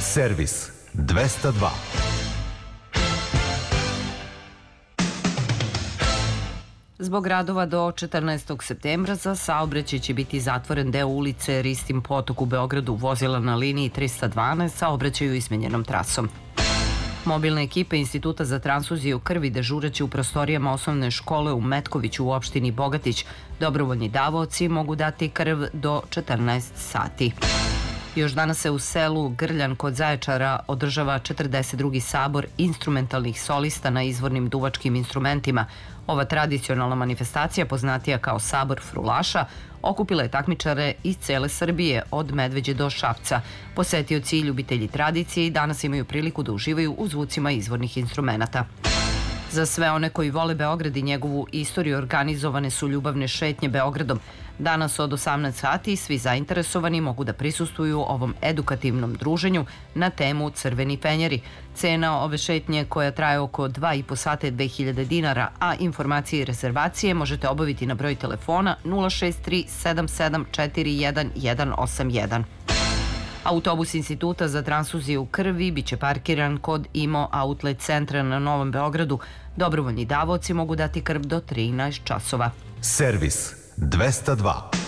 Servis 202. Zbog radova do 14. septembra za saobraćaj će biti zatvoren deo ulice Ristin potok u Beogradu. Vozila na liniji 312 saobraćaju izmenjenom trasom. Mobilne ekipe Instituta za transfuziju krvi dežuraće u prostorijama osnovne škole u Metkoviću u opštini Bogatić. Dobrovoljni davaoci mogu dati krv do 14 sati. Još danas se u selu Grljan kod Zaječara održava 42. sabor instrumentalnih solista na izvornim duvačkim instrumentima. Ova tradicionalna manifestacija, poznatija kao Sabor frulaša, okupila je takmičare iz cele Srbije, od Medveđe do Šapca. Posetioci i ljubitelji tradicije i danas imaju priliku da uživaju u zvucima izvornih instrumenata. Za sve one koji vole Beograd i njegovu istoriju organizovane su ljubavne šetnje Beogradom. Danas od 18 sati svi zainteresovani mogu da prisustvuju ovom edukativnom druženju na temu Crveni fenjeri. Cena ove šetnje, koja traje oko 2,5 sata, je 2000 dinara, a informacije i rezervacije možete obaviti na broj telefona 063 7741 181. Autobus Instituta za transfuziju krvi biće parkiran kod IMO Outlet centra na Novom Beogradu. Dobrovoljni davaoci mogu dati krv do 13 časova. Servis 202.